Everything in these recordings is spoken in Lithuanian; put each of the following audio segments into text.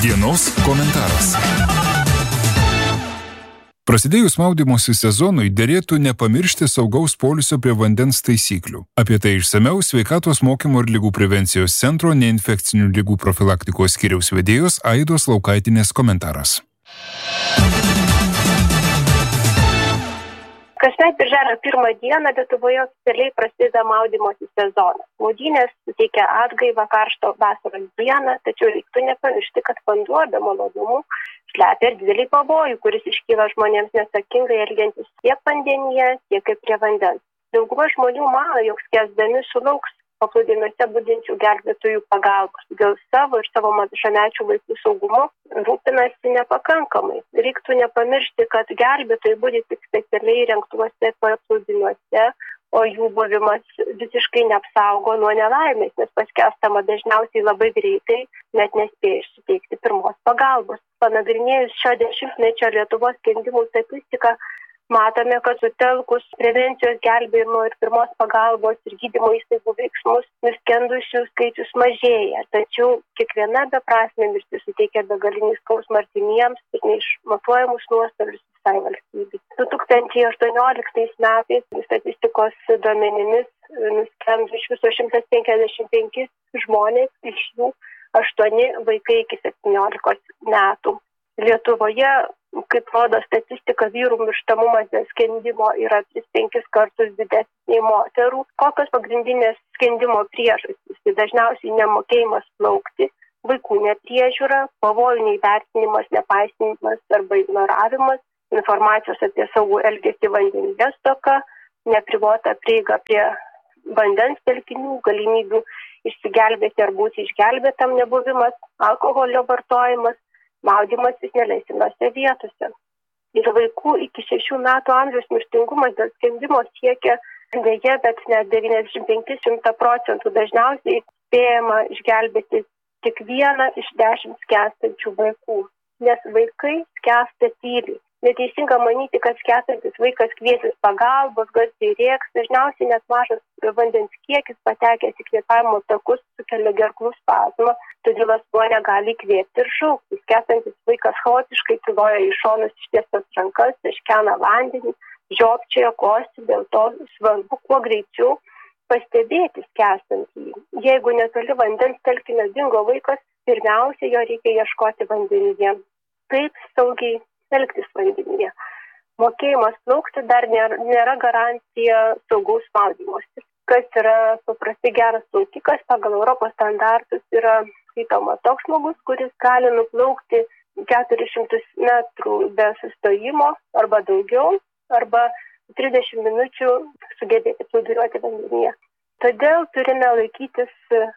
Dienos komentaras. Prasidėjus maudymosi sezonui derėtų nepamiršti saugaus poilsio prie vandens taisyklių. Apie tai išsamiau Sveikatos mokymo ir ligų prevencijos centro neinfekcinių ligų profilaktikos skyriaus vedėjos Aidos Laukaitinės komentaras. Kasmet birželio 1 dieną Lietuvoje oficialiai prasideda maudymosi sezonas. Maudynės suteikia atgaivą karšto vasaros dieną, tačiau reiktų nepamiršti, kad vanduo be malonumų slepia ir didelį pavojų, kuris iškyla žmonėms neatsakingai elgiantis tiek vandenyje, tiek ir prie vandens. Dauguma žmonių mano, jog skęsdami sulauks paplūdimiuose budinčių gelbėtojų pagalbos. Dėl savo ir savo mažamečių vaikų saugumo rūpinasi nepakankamai. Reiktų nepamiršti, kad gelbėtojai budi tik specialiai įrengtuose paplūdimiuose, o jų buvimas visiškai neapsaugo nuo nelaimės, nes paskęstama dažniausiai labai greitai, net nespėjus suteikti pirmos pagalbos. Panagrinėjus šio dešimtmečio Lietuvos skendimų statistiką, matome, kad sutelkus prevencijos, gelbėjimo ir pirmos pagalbos ir gydymo įstaigų veiksmus nuskendusių skaičius mažėja. Tačiau kiekviena beprasmė mirtis suteikia begalinį skausmą artimiems ir neišmatuojamus nuostolius visai valstybei. 2018 metais statistikos duomenimis nuskendo iš viso 155 žmonės, iš jų 8 vaikai iki 17 metų. Lietuvoje, kaip rodo statistika, vyrų mirštamumas dėl skendimo yra 3-5 kartus didesnis nei moterų. Kokios pagrindinės skendimo priežastys? Tai dažniausiai nemokėjimas plaukti, vaikų nepriežiūra, pavojų neįvertinimas, nepaisinimas arba ignoravimas, informacijos apie saugų elgesį vandenyje stoka, nepribota prieiga prie vandens telkinių, galimybių išsigelbėti ar būti išgelbėtam nebuvimas, alkoholio vartojimas, maudymasis neleisinose vietose. Ir vaikų iki 6 metų amžiaus mirtingumas dėl skendimo siekia deja, bet net 95–100%. Dažniausiai spėjama išgelbėti tik 1 iš 10 skęstančių vaikų, nes vaikai skęsta tyliai. Neteisinga manyti, kad skęstantis vaikas kviesis pagalbos, garsiai rėks. Dažniausiai net mažas vandens kiekis patekęs į kvėpavimo takus sukelia gerklų spazmą, todėl asmuo negali įkvėpti ir šaukti. Skęstantis vaikas chaotiškai tyloja į šonus ištiestas rankas, iškena vandenį, žiopčioja, kosti, dėl to svarbu kuo greičiau pastebėti skęstantį. Jeigu netoli vandens telkinio dingo vaikas, pirmiausia, jo reikia ieškoti vandenyje. Kaip saugiai elgtis vandenyje. Mokėjimas plaukti dar nėra garantija saugaus maudymosi. Kas yra paprastai geras plaukikas, pagal Europos standartus yra skaitoma toks žmogus, kuris gali nuplaukti 400 metrų be sustojimo arba daugiau, arba 30 minučių sugebėti plūduriuoti vandenyje. Todėl turime laikytis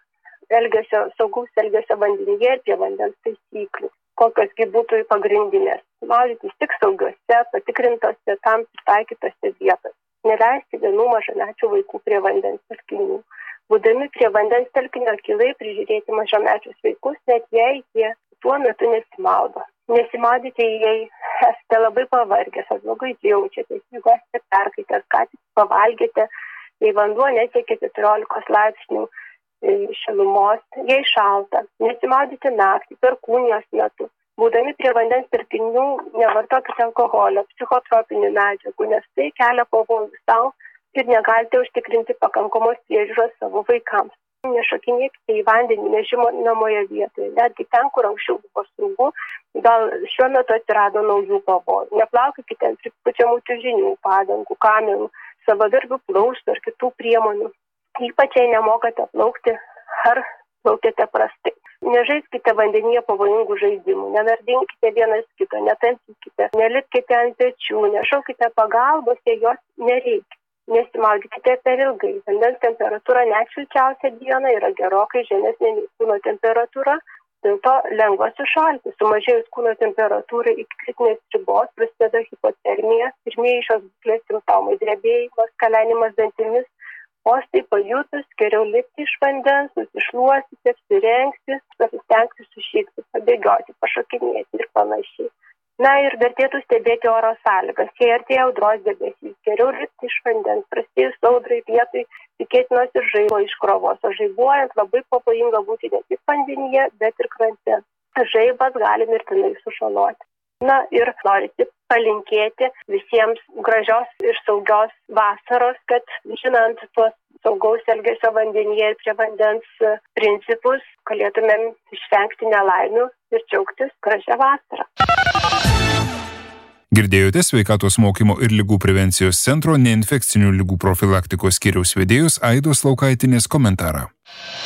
saugaus elgesio vandenyje ir prie vandens taisyklių. Kokios būtų pagrindinės. Maudytis tik saugiuose, patikrintose, tam pritaikytose vietose. Neleisti vienų mažamečių vaikų prie vandens telkinių. Būdami prie vandens telkinio akylai prižiūrėti mažamečius vaikus, net jei jie tuo metu nesimaudo. Nesimaudyti, jei esate labai pavargęs ar blogai jaučiatės, jeigu esate perkaitęs, ką tik pavalgėte, jei vanduo nesiekia 14 laipsnių šilumos, jei šalta, nesimaudyti naktį, perkūnijos metu. Būdami prie vandens telkinių nevartokite alkoholio, psichotropinių medžiagų, nes tai kelia pavojų sau ir negalite užtikrinti pakankamos priežiūros savo vaikams. Nešokinėkite į vandenį nežinomoje vietoje, netgi ten, kur anksčiau buvo saugu, gal šiuo metu atsirado naujų pavojų. Neplaukite ant pripučiamų čiužinių, padangų, kamerų, savadarbių plaustų ar kitų priemonių. Ypač jei nemokate plaukti ar plaukėte prastai. Nežaiskite vandenyje pavojingų žaidimų, nenardinkite vienas kito, netampykite, nelipkite ant pečių, nešaukite pagalbos, jei jos nereikia. Nesimaudykite per ilgai. Vandens temperatūra net šilčiausia diena yra gerokai žemesnė nei kūno temperatūra, dėl to lengva sušalti. Sumažėjus kūno temperatūrai iki kritinės ribos prasideda hipotermija, pirmieji šios būklės simptomai – drebėjimas, kalenimas dantimis. Ostai pajutus, geriau lipti iš vandens, nusišluosite, apsirengti, pasistengti sušykti, pabėgioti, pašokinėti ir panašiai. Na ir vertėtų stebėti oro sąlygas. Jei artėja audros debesys, geriau lipti iš vandens, prasidėjus audrai vietoj tikėtinos ir žaibo iškrovos, o žaibuojant labai pavojinga būti ne tik vandenyje, bet ir krante. žaibas gali mirtinai sužaloti. Na ir noriu tik palinkėti visiems gražios ir saugios vasaros, kad žinant tuos saugaus elgesio vandenyje ir prie vandens principus, galėtumėm išvengti nelaimių ir džiaugtis gražią vasarą. Girdėjote Sveikatos mokymo ir ligų prevencijos centro neinfekcinių ligų profilaktikos skyriaus vedėjos Aidos Laukaitinės komentarą.